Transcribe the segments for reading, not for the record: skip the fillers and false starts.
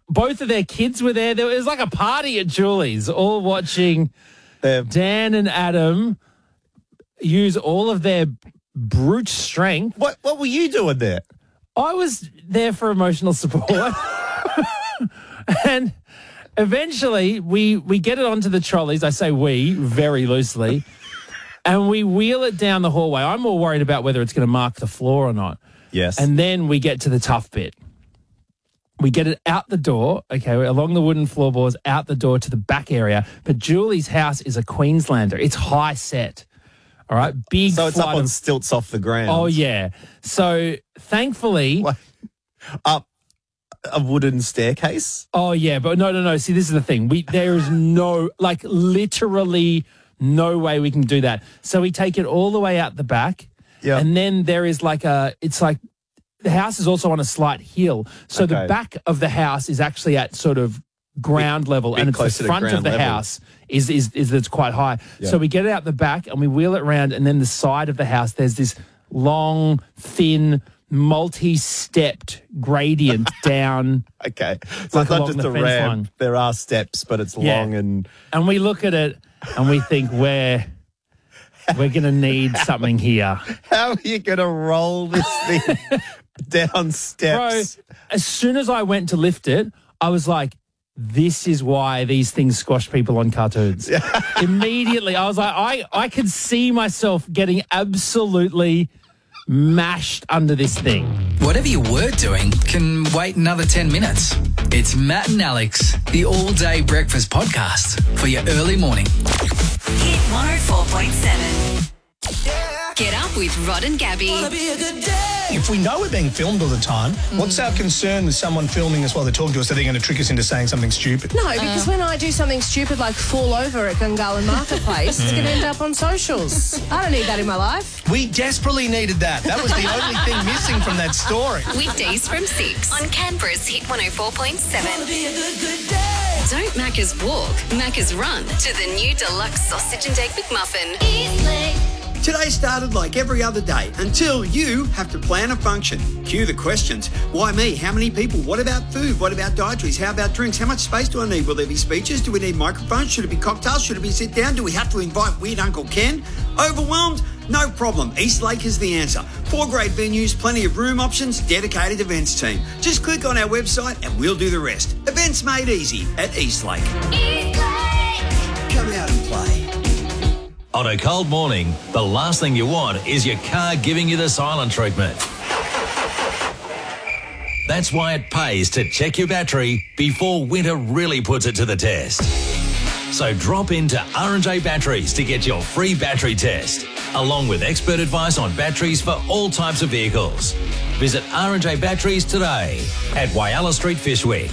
both of their kids were there. There was like a party at Julie's, all watching Dan and Adam use all of their brute strength. What were you doing there? I was there for emotional support. And eventually we get it onto the trolleys. I say we very loosely. And we wheel it down the hallway. I'm more worried about whether it's going to mark the floor or not. Yes. And then we get to the tough bit. We get it out the door, okay, along the wooden floorboards, out the door to the back area. But Julie's house is a Queenslander. It's high set, all right? Big. So it's up on stilts off the ground. Oh, yeah. So thankfully... Up a wooden staircase? Oh, yeah. But no. See, this is the thing. There is no, like, literally no way we can do that. So we take it all the way out the back. Yeah. And then there is the house is also on a slight hill. So the back of the house is actually at sort of ground level, and it's the front of the house is that's quite high. Yeah. So we get it out the back and we wheel it around, and then the side of the house, there's this long, thin, multi-stepped gradient down. Okay. So it's not just a ramp. Line. There are steps, but it's long and... And we look at it and we think we're going to need something here. How are you going to roll this thing down steps? Bro, as soon as I went to lift it, I was like, this is why these things squash people on cartoons. Immediately, I was like, I could see myself getting absolutely mashed under this thing. Whatever you were doing can wait another 10 minutes. It's Matt and Alex, the all-day breakfast podcast for your early morning. Hit 104.7. Get up with Rod and Gabby. If we know we're being filmed all the time, what's our concern with someone filming us while they're talking to us that they're going to trick us into saying something stupid? No, because when I do something stupid like fall over at Gungahlin Marketplace, it's going to end up on socials. I don't need that in my life. We desperately needed that. That was the only thing missing from that story. Weekdays from 6 on Canberra's Hit 104.7. Don't Macca's walk, Macca's run to the new deluxe sausage and egg McMuffin. Today started like every other day until you have to plan a function. Cue the questions. Why me? How many people? What about food? What about dietaries? How about drinks? How much space do I need? Will there be speeches? Do we need microphones? Should it be cocktails? Should it be sit down? Do we have to invite weird Uncle Ken? Overwhelmed? No problem. Eastlake is the answer. 4 great venues, plenty of room options, dedicated events team. Just click on our website and we'll do the rest. Events made easy at Eastlake. Come out and play. On a cold morning, the last thing you want is your car giving you the silent treatment. That's why it pays to check your battery before winter really puts it to the test. So drop into R&J Batteries to get your free battery test, along with expert advice on batteries for all types of vehicles. Visit R&J Batteries today at Whyalla Street, Fishwick.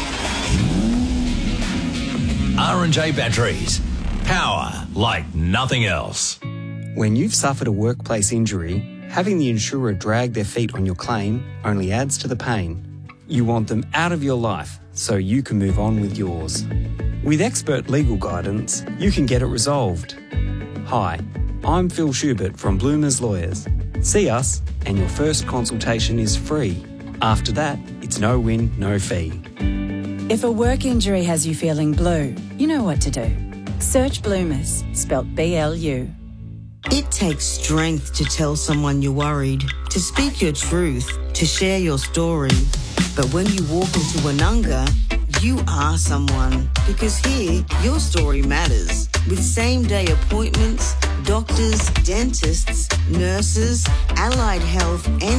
R&J Batteries. Power like nothing else. When you've suffered a workplace injury, having the insurer drag their feet on your claim only adds to the pain. You want them out of your life so you can move on with yours. With expert legal guidance, you can get it resolved. Hi, I'm Phil Schubert from Bloomers Lawyers. See us and your first consultation is free. After that, it's no win, no fee. If a work injury has you feeling blue, you know what to do. Search Bloomers, spelt B-L-U. It takes strength to tell someone you're worried, to speak your truth, to share your story. But when you walk into Anunga, you are someone. Because here, your story matters. With same-day appointments, doctors, dentists, nurses, allied health and